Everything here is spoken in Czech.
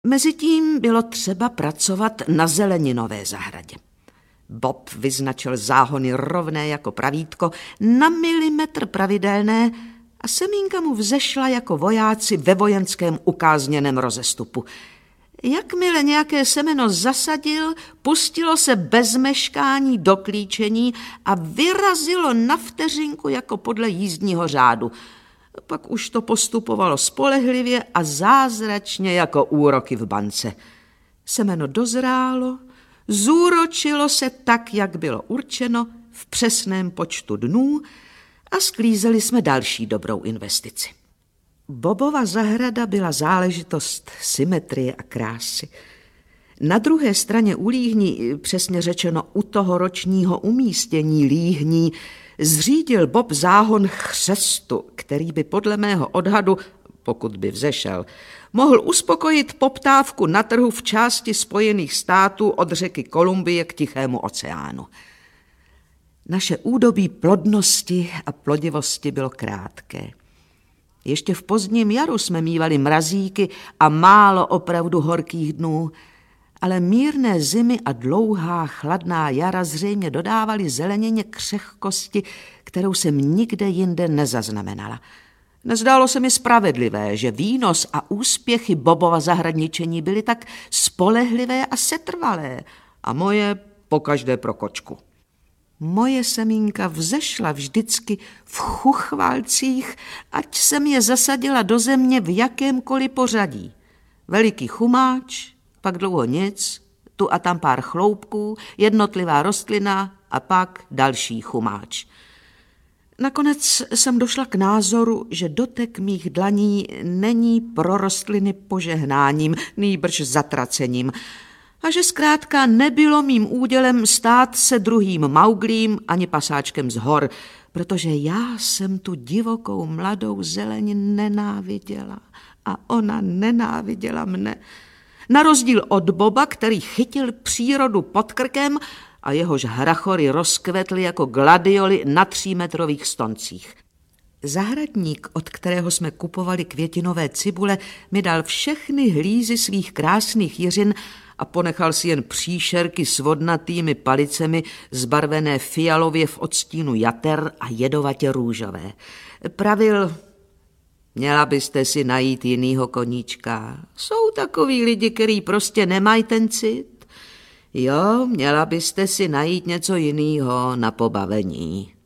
Mezitím bylo třeba pracovat na zeleninové zahradě. Bob vyznačil záhony rovné jako pravítko, na milimetr pravidelné a semínka mu vzešla jako vojáci ve vojenském ukázněném rozestupu. Jakmile nějaké semeno zasadil, pustilo se bez meškání do klíčení a vyrazilo na vteřinku jako podle jízdního řádu. Pak už to postupovalo spolehlivě a zázračně jako úroky v bance. Semeno dozrálo, zúročilo se tak, jak bylo určeno, v přesném počtu dnů a sklízeli jsme další dobrou investici. Bobova zahrada byla záležitost symetrie a krásy. Na druhé straně u líhní, přesně řečeno u toho ročního umístění líhní, zřídil Bob záhon chřestu, který by podle mého odhadu, pokud by vzešel, mohl uspokojit poptávku na trhu v části Spojených států od řeky Kolumbie k Tichému oceánu. Naše údobí plodnosti a plodivosti bylo krátké. Ještě v pozdním jaru jsme mívali mrazíky a málo opravdu horkých dnů, ale mírné zimy a dlouhá chladná jara zřejmě dodávaly zelenině křehkosti, kterou jsem nikde jinde nezaznamenala. Nezdálo se mi spravedlivé, že výnos a úspěchy Bobova zahradničení byly tak spolehlivé a setrvalé a moje pokaždé pro kočku. Moje semínka vzešla vždycky v chuchvalcích, ať jsem je zasadila do země v jakémkoliv pořadí. Veliký chumáč, pak dlouho nic, tu a tam pár chloupků, jednotlivá rostlina a pak další chumáč. Nakonec jsem došla k názoru, že dotek mých dlaní není pro rostliny požehnáním, nýbrž zatracením, a že zkrátka nebylo mým údělem stát se druhým Mauglím ani pasáčkem z hor, protože já jsem tu divokou mladou zeleň nenáviděla a ona nenáviděla mne. Na rozdíl od Boba, který chytil přírodu pod krkem a jehož hrachory rozkvetly jako gladioly na 3metrových stoncích. Zahradník, od kterého jsme kupovali květinové cibule, mi dal všechny hlízy svých krásných jiřin a ponechal si jen příšerky s vodnatými palicemi zbarvené fialově v odstínu jater a jedovatě růžové. Pravil: měla byste si najít jinýho koníčka. Jsou takový lidi, který prostě nemají ten cit. Jo, měla byste si najít něco jinýho na pobavení.